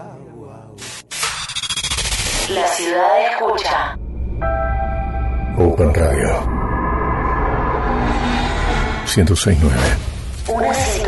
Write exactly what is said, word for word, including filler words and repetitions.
La ciudad escucha. Open Radio ciento seis punto nueve. Una serie